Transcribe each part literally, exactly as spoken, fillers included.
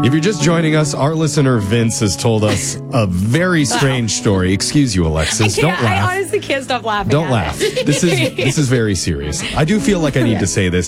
If you're just joining us, our listener Vince has told us a very strange story. Excuse you, Alexis. I Don't can't, laugh. I honestly can't stop laughing. Don't at laugh. It. This is this is very serious. I do feel like I need Yeah. to say this.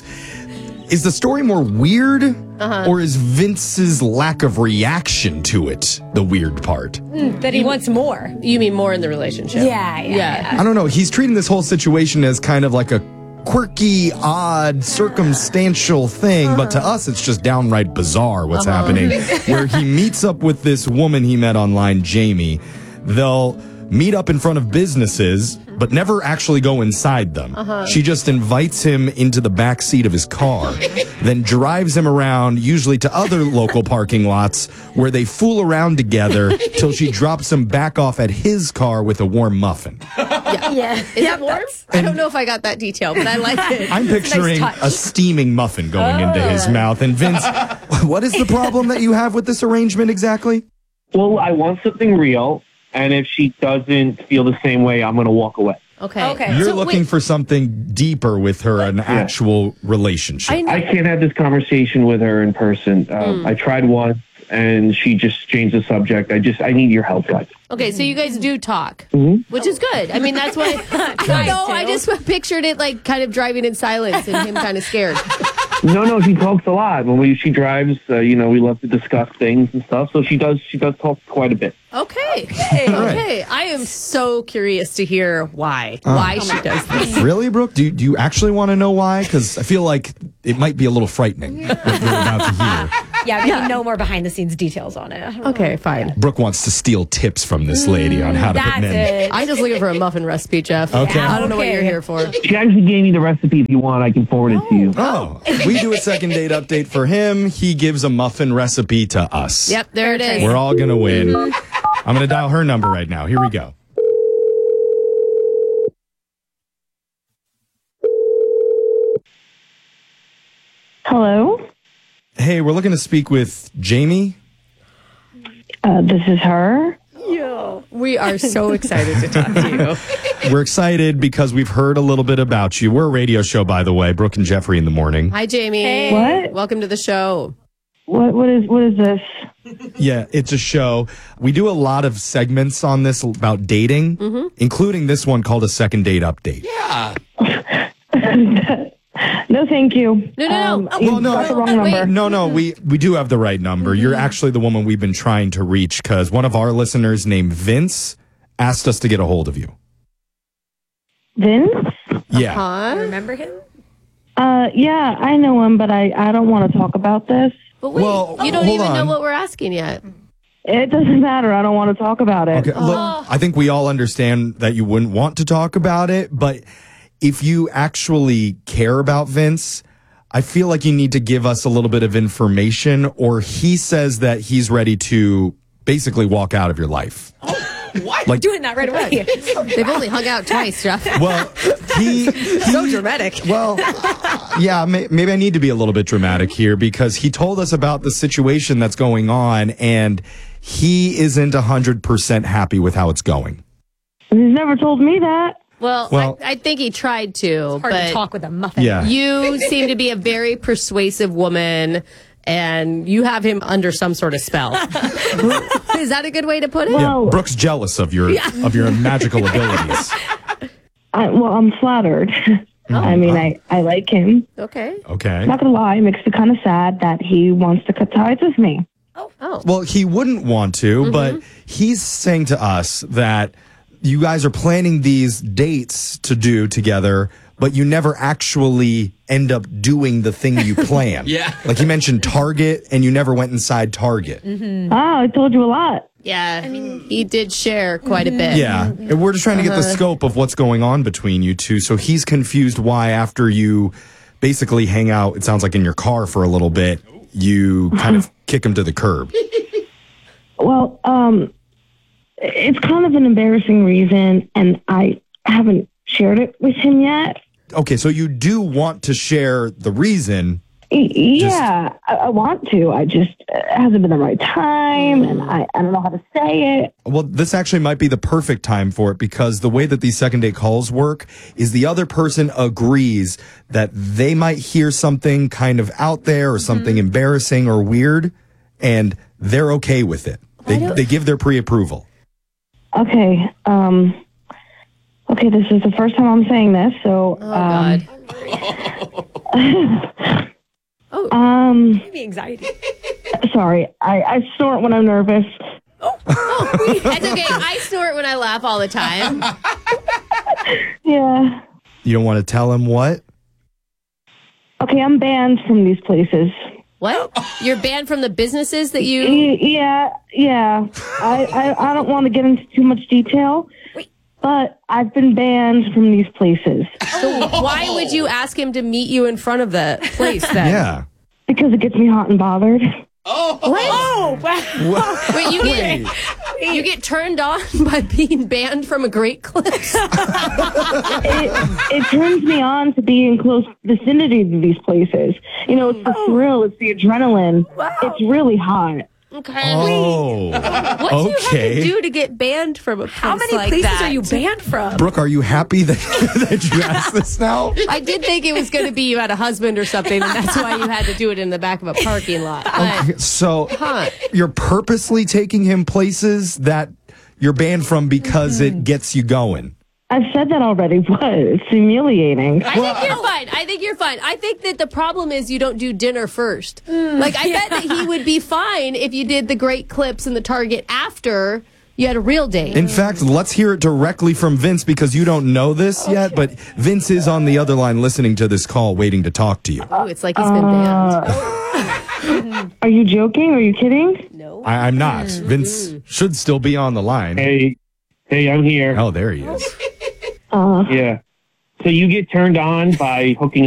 Is the story more weird, Uh-huh. or is Vince's lack of reaction to it the weird part? Mm, that he wants more. You mean more in the relationship? Yeah, yeah. yeah. I don't know. He's treating this whole situation as kind of like a quirky, odd, circumstantial thing, but to us, it's just downright bizarre what's Uh-huh. happening. Where he meets up with this woman he met online, Jamie. They'll meet up in front of businesses, but never actually go inside them. Uh-huh. She just invites him into the back seat of his car, then drives him around, usually to other local parking lots, where they fool around together till she drops him back off at his car with a warm muffin. Yeah. Yeah. Is that warm? I don't know if I got that detail, but I like it. I'm picturing touch. a steaming muffin going Oh. into his mouth. And Vince, what is the problem that you have with this arrangement exactly? Well, I want something real, and if she doesn't feel the same way, I'm going to walk away. Okay. Okay. You're So looking wait, for something deeper with her, an actual relationship. I know. I can't have this conversation with her in person. Um, I tried once, and she just changed the subject. I just, I need your help, guys. Okay, so you guys do talk, Mhm. which is good. I mean, that's what I don't know. I just pictured it like kind of driving in silence and him kind of scared. No, no, she talks a lot. When we she drives, uh, you know, we love to discuss things and stuff. So she does, she does talk quite a bit. Okay. Okay. I am so curious to hear why. Why she does this. Really, Brooke? Do you, do you actually want to know why? Because I feel like it might be a little frightening what you're about to hear. Yeah, we need no more behind the scenes details on it. I don't know. Okay, fine. Brooke wants to steal tips from this lady on how to put That's men. it. I'm just looking for a muffin recipe, Jeff. Okay. I don't know what Okay. you're here for. She actually gave me the recipe. If you want, I can forward it to you. Oh, we do a second date update for him. He gives a muffin recipe to us. Yep, there it is. We're all going to win. I'm going to dial her number right now. Here we go. Hello, Hey, we're looking to speak with Jamie. uh, this is her. We are so excited to talk to you. We're excited because we've heard a little bit about you. We're a radio show, by the way, Brooke and Jeffrey in the morning. Hi, Jamie. Hey. What? Welcome to the show. What? What is? What is this? Yeah, it's a show. We do a lot of segments on this about dating, including this one called a second date update. No, thank you. No, no, no. Um, Oh, you well, no, got the no, wrong wait. number. No, no, we, we do have the right number. You're actually the woman we've been trying to reach because one of our listeners named Vince asked us to get a hold of you. Vince? Yeah. Huh? Remember him? Uh, yeah, I know him, but I I don't want to talk about this. But wait, Well, you don't hold even know on. what we're asking yet. It doesn't matter. I don't want to talk about it. Okay. Look, I think we all understand that you wouldn't want to talk about it, but if you actually care about Vince, I feel like you need to give us a little bit of information, or he says that he's ready to basically walk out of your life. What? Like- Doing that right away. They've only hung out twice, Jeff. Well, he, So he- dramatic. Well, yeah, may, maybe I need to be a little bit dramatic here because he told us about the situation that's going on and he isn't one hundred percent happy with how it's going. He's never told me that. Well, Well- I, I think he tried to, Hard but to talk with a muffin. Yeah. you seem to be a very persuasive woman, and you have him under some sort of spell. Is that a good way to put it? Yeah, Well- Brooke's jealous of your of your magical abilities. I, well, I'm flattered. I mean, I, I like him. Okay. Okay. Not gonna lie, it makes me kind of sad that he wants to cut ties with me. Oh. Well, he wouldn't want to, but he's saying to us that you guys are planning these dates to do together, but you never actually end up doing the thing you plan. Yeah. Like you mentioned Target, and you never went inside Target. Oh, I told you a lot. Yeah, I mean, he did share quite a bit. Yeah. And we're just trying to get the scope of what's going on between you two. So he's confused why after you basically hang out, it sounds like in your car for a little bit, you kind of kick him to the curb. Well, um, it's kind of an embarrassing reason, and I haven't shared it with him yet. Okay, so you do want to share the reason. Y- Yeah, I, I want to. I just it hasn't been the right time, and I, I don't know how to say it. Well, this actually might be the perfect time for it because the way that these second date calls work is the other person agrees that they might hear something kind of out there or something embarrassing or weird. and they're okay with it. They they give their pre-approval. Okay. Um, okay, this is the first time I'm saying this, so. Oh, um, God. oh. Um, Maybe anxiety. Sorry, I, I snort when I'm nervous. Oh, that's okay. I snort when I laugh all the time. Yeah. You don't want to tell him what? Okay, I'm banned from these places. What? You're banned from the businesses that you... Y- Yeah, yeah. I, I, I don't want to get into too much detail, but I've been banned from these places. So why would you ask him to meet you in front of the place then? Yeah. Because it gets me hot and bothered. Oh, oh wow. Wait, you get you get turned on by being banned from a Great Clips? it, it turns me on to be in close vicinity to these places. You know, it's the thrill, it's the adrenaline. Wow. It's really hot. Okay. Oh, What do you have okay. to do to get banned from a place How many like places that? are you banned from? Brooke, are you happy that, that you asked this now? I did think it was going to be you had a husband or something, and that's why you had to do it in the back of a parking lot. But, Okay, so Huh. you're purposely taking him places that you're banned from because it gets you going. I've said that already. What? It's humiliating. I think you're fine. I think you're fine. I think that the problem is you don't do dinner first. Like, I bet that he would be fine if you did the Great Clips and the Target after you had a real date. In fact, let's hear it directly from Vince because you don't know this yet, but Vince is on the other line listening to this call, waiting to talk to you. Oh, it's like he's been banned. Are you joking? Are you kidding? No. I, I'm not. Vince should still be on the line. Hey, hey, I'm here. Oh, there he is. Uh, Yeah. So you get turned on by hooking